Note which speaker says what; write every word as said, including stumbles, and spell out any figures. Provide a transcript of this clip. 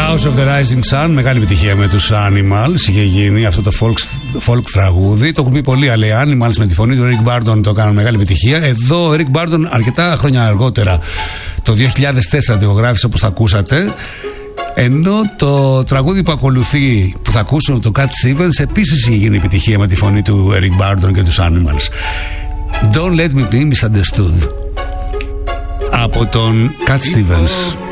Speaker 1: House of the Rising Sun, μεγάλη επιτυχία με τους Animals. Είχε γίνει αυτό το folk, folk τραγούδι. Το έχουν πει πολλοί, αλλά οι Animals με τη φωνή του Rick Barton το κάνουν μεγάλη επιτυχία. Εδώ ο Rick Barton αρκετά χρόνια αργότερα, το δύο χιλιάδες τέσσερα, το ηχογράφησε όπως θα ακούσατε. Ενώ το τραγούδι που ακολουθεί, που θα ακούσουμε, το Cat Stevens, επίσης είχε γίνει επιτυχία με τη φωνή του Rick Barton και τους Animals. Don't let me be misunderstood, από τον Cat Stevens.